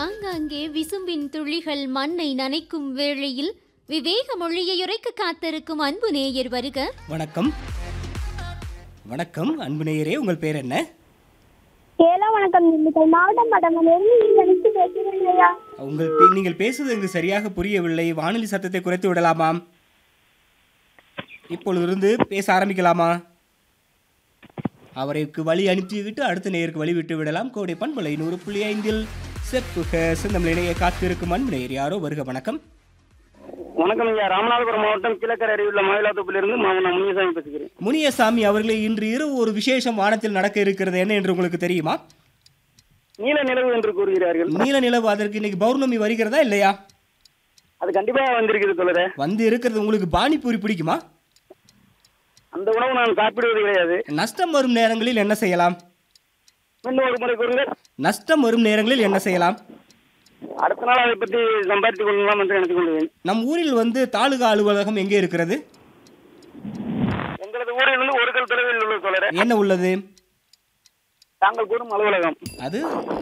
ஆங்காங்கே விசும்பின் துளிகள் மண்ணை நனைக்கும் வேளையில் விவேக மொழியை உரைக்க காத்திருக்கும் அன்பு நேயர் வருக. வணக்கம். வணக்கம் அன்பு நேயரே, உங்கள் பேர் என்ன? வணக்கம். மாவட்டம் நீங்கள் பேசுவது எங்களுக்கு சரியாக புரியவில்லை. வானொலி சத்தத்தை குறைத்து விடலாமா? இப்பொழுதிருந்து பேச ஆரம்பிக்கலாமா? அவருக்கு வழி அனுப்பிவிட்டு அடுத்த நேருக்கு வழி விட்டு விடலாம். கோடை பண்பலை 100.5 செப்புக சிந்தமிழைய காத்திருக்கும் அன்பு நேயர் யாரோ வருக. வணக்கம். வணக்கம் ஐயா. ராமநாதபுரம் மாவட்டம் கிழக்கரை அருகில் உள்ள மயிலாத்தோப்பிலிருந்து முனியசாமி பேசுகிறேன். முனியசாமி அவர்களே, இன்று இரவு ஒரு விசேஷம் வானத்தில் நடக்க இருக்கிறது. என்ன என்று உங்களுக்கு தெரியுமா? நீல நிலவு என்று கூறுகிறார்கள். நீல நிலவு, அதற்கு இன்னைக்கு பௌர்ணமி வருகிறதா இல்லையா? அது கண்டிப்பா வந்திருக்கிறது தோழரே. வந்து இருக்கிறது. உங்களுக்கு பானிபூரி பிடிக்குமா? அந்த உணவு நான் சாப்பிடுவது கிடையாது. நஷ்டம் வரும் நேரங்களில் என்ன செய்யலாம்? மீண்டும் ஒரு முறை கூறுங்கள். நஷ்டம் வரும் நேரங்களில் என்ன செய்யலாம்? அடுத்த நாள் அதை பற்றி சம்பாதித்துக் கொள்ளலாம் என்று நினைத்துக் கொள்வேன். நம் ஊரில் தாலுகா அலுவலகம் எங்கே இருக்கிறது? எங்களது ஊரில் இருந்து ஒரு கல் தொலைவில் உள்ளது தோழரே. என்ன உள்ளது? தாங்கள் கூறும் அலுவலகம். அது